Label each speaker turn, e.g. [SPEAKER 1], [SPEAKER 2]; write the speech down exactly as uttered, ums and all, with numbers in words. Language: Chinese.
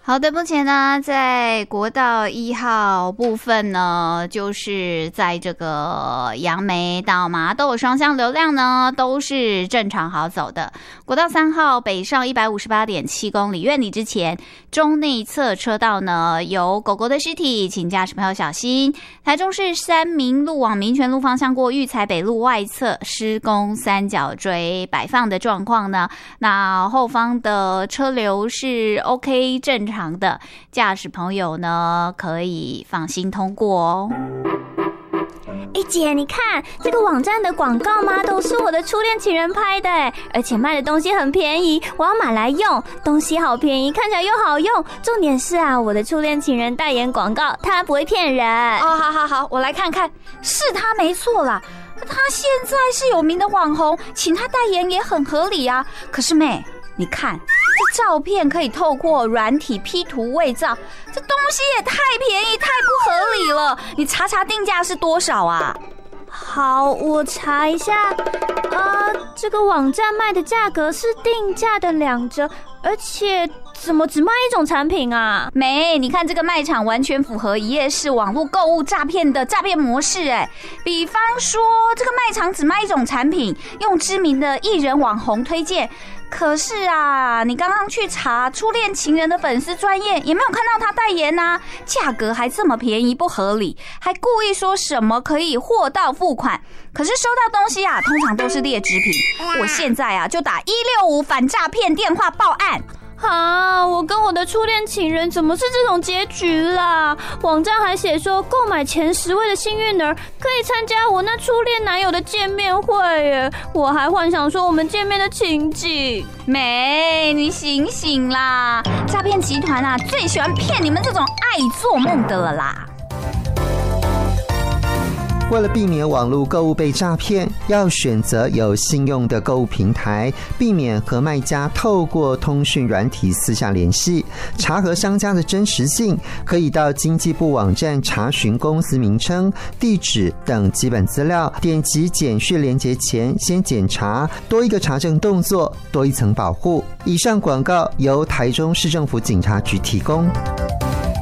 [SPEAKER 1] 好的，目前呢，在国道一号部分呢，就是在这个杨梅到麻豆双向流量呢都是正常好走的。国道三号北上 一百五十八点七 公里，院里之前中内侧车道呢有狗狗的尸体，请驾驶朋友小心。台中市三民路往民权路方向过育才北路外侧施工三角锥摆放的状况呢，那后方的车流是 OK 正常长的，驾驶朋友呢可以放心通过哦。
[SPEAKER 2] 哎姐，你看这个网站的广告吗？都是我的初恋情人拍的，而且卖的东西很便宜，我要买来用。东西好便宜，看起来又好用，重点是啊，我的初恋情人代言广告，他不会骗人。
[SPEAKER 1] 哦，好好好，我来看看，是他没错啦。他现在是有名的网红，请他代言也很合理啊。可是妹，你看这照片可以透过软体 P 图伪造，这东西也太便宜太不合理了，你查查定价是多少啊？
[SPEAKER 2] 好，我查一下啊，这个网站卖的价格是定价的两折，而且怎么只卖一种产品啊？
[SPEAKER 1] 没，你看这个卖场完全符合一页式网络购物诈骗的诈骗模式哎。比方说，这个卖场只卖一种产品，用知名的艺人网红推荐。可是啊，你刚刚去查初恋情人的粉丝专页，也没有看到他代言啊，价格还这么便宜不合理，还故意说什么可以货到付款，可是收到东西啊，通常都是劣质品。我现在啊就打一六五反诈骗电话报案。
[SPEAKER 2] 啊！我跟我的初恋情人怎么是这种结局啦？网站还写说，购买前十位的幸运儿可以参加我那初恋男友的见面会耶！我还幻想说我们见面的情景。
[SPEAKER 1] 妹，你醒醒啦！诈骗集团啊，最喜欢骗你们这种爱做梦的了啦。
[SPEAKER 3] 为了避免网络购物被诈骗，要选择有信用的购物平台，避免和卖家透过通讯软体私下联系。查核商家的真实性，可以到经济部网站查询公司名称、地址等基本资料，点击简讯连结前先检查，多一个查证动作，多一层保护。以上广告由台中市政府警察局提供。